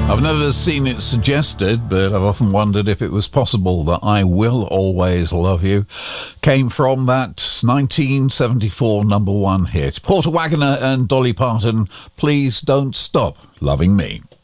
I've never seen it suggested, but I've often wondered if it was possible that I Will Always Love You came from that 1974 number one hit. Porter Wagoner and Dolly Parton, Please Don't Stop Loving Me.